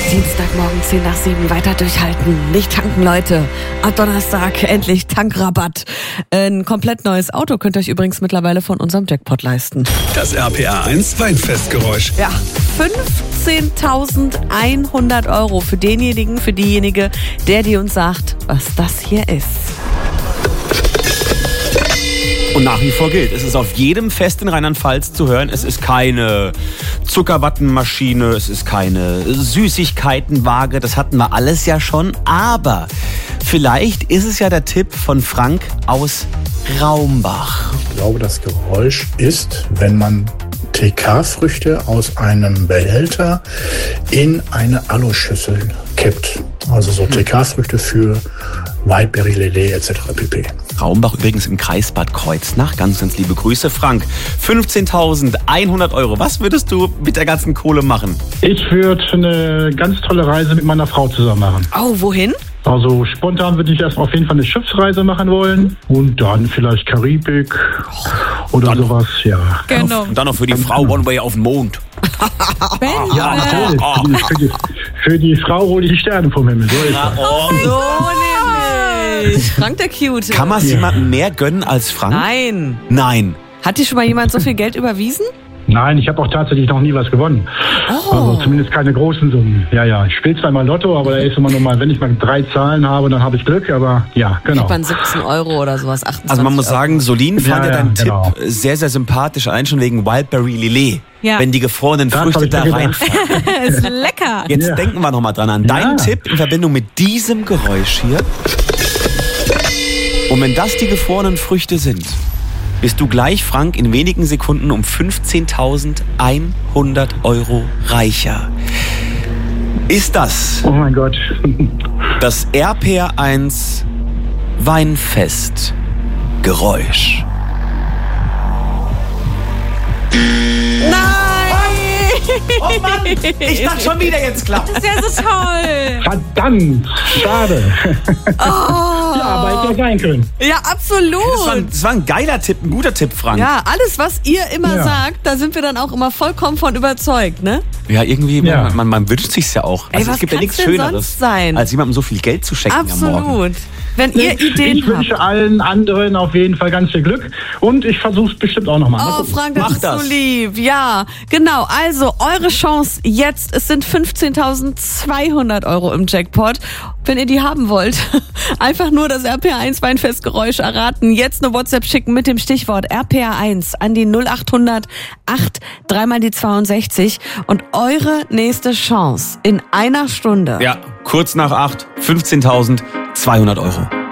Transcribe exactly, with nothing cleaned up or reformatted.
Dienstagmorgen zehn nach sieben, weiter durchhalten, nicht tanken, Leute. Ab Donnerstag endlich Tankrabatt. Ein komplett neues Auto könnt ihr euch übrigens mittlerweile von unserem Jackpot leisten. Das R P R eins Weinfestgeräusch. Ja, fünfzehntausendeinhundert Euro für denjenigen, für diejenige, der die uns sagt, was das hier ist. Und nach wie vor gilt, es ist auf jedem Fest in Rheinland-Pfalz zu hören, es ist keine Zuckerwattenmaschine, es ist keine Süßigkeitenwaage, das hatten wir alles ja schon, aber vielleicht ist es ja der Tipp von Frank aus Raumbach. Ich glaube, das Geräusch ist, wenn man T K-Früchte aus einem Behälter in eine Aluschüssel kippt. Also so T K-Früchte für Wildberry, Lillet et cetera pp. Raumbach übrigens im Kreis Bad Kreuznach. Ganz, ganz liebe Grüße. Frank, fünfzehntausendeinhundert Euro. Was würdest du mit der ganzen Kohle machen? Ich würde eine ganz tolle Reise mit meiner Frau zusammen machen. Oh, wohin? Also spontan würde ich erstmal auf jeden Fall eine Schiffsreise machen wollen und dann vielleicht Karibik oder dann, sowas, ja. Genau. Und dann noch für die Frau One Way auf den Mond. Ja, natürlich. Für die, für, die, für die Frau hole ich die Sterne vom Himmel. So ist das. Oh, so nämlich. Frank der Cute. Kann man es jemandem mehr gönnen als Frank? Nein. Nein. Hat dir schon mal jemand so viel Geld überwiesen? Nein, ich habe auch tatsächlich noch nie was gewonnen. Oh. Also zumindest keine großen Summen. Ja, ja, ich spiele zwar mal Lotto, aber da ist immer nur mal, wenn ich mal drei Zahlen habe, dann habe ich Glück, aber ja, genau. Kriegt man siebzehn Euro oder sowas, achtundzwanzig Also man muss sagen, Euro. Solin fand ja, Ja, ja deinen ja, genau. Tipp sehr, sehr sympathisch, allein schon wegen Wildberry Lillet. Ja. Wenn die gefrorenen Das Früchte hab ich da mir gedacht. reinfallen. Ist lecker. Jetzt Ja. denken wir nochmal dran an deinen Ja. Tipp in Verbindung mit diesem Geräusch hier. Und wenn das die gefrorenen Früchte sind, bist du gleich, Frank, in wenigen Sekunden um fünfzehntausendeinhundert Euro reicher. Ist das Oh mein Gott. das R P R eins Weinfest Geräusch? Oh Mann, ich dachte schon wieder, jetzt klappt. Das ist ja so toll. Verdammt, schade. Oh. Ja, aber hätte ja sein können. Ja, absolut. Das war, ein, das war ein geiler Tipp, ein guter Tipp, Frank. Ja, alles, was ihr immer Ja. sagt, da sind wir dann auch immer vollkommen von überzeugt, ne? Ja, irgendwie, Ja. Man, man, man wünscht sich's ja auch. Ey, Also was es gibt ja kann's nichts denn sonst Schöneres, sein? als jemandem so viel Geld zu schenken am Morgen. Absolut. Wenn ihr Ideen Ich wünsche habt. allen anderen auf jeden Fall ganz viel Glück und ich versuche es bestimmt auch nochmal. Oh, Frank, das Mach ist das. so lieb. Ja, genau. Also, eure Chance jetzt. Es sind fünfzehntausendzweihundert Euro im Jackpot. Wenn ihr die haben wollt, einfach nur das R P R eins Weinfestgeräusch erraten. Jetzt eine WhatsApp schicken mit dem Stichwort R P R eins an die null achthundert acht dreimal die zweiundsechzig und eure nächste Chance in einer Stunde. Ja, kurz nach acht, fünfzehntausendzweihundert Euro.